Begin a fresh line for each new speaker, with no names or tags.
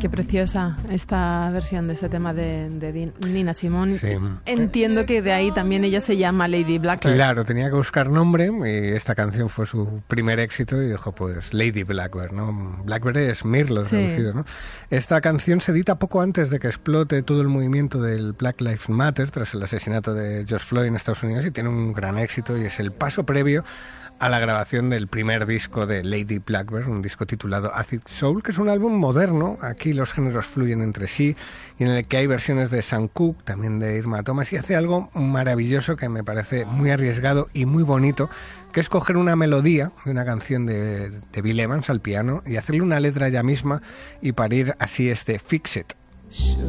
Qué preciosa esta versión de este tema de Nina Simone. Sí. Entiendo que de ahí también ella se llama Lady Blackbird.
Claro, tenía que buscar nombre y esta canción fue su primer éxito y dijo, pues, Lady Blackbird, ¿no? Blackbird es mirlo traducido, ¿no? Esta canción se edita poco antes de que explote todo el movimiento del Black Lives Matter tras el asesinato de George Floyd en Estados Unidos y tiene un gran éxito y es el paso previo a la grabación del primer disco de Lady Blackbird, un disco titulado Acid Soul, que es un álbum moderno. Aquí los géneros fluyen entre sí y en el que hay versiones de Sam Cooke, también de Irma Thomas, y hace algo maravilloso que me parece muy arriesgado y muy bonito, que es coger una melodía de una canción de Bill Evans al piano y hacerle una letra ella misma y parir así este Fix It.
Sugar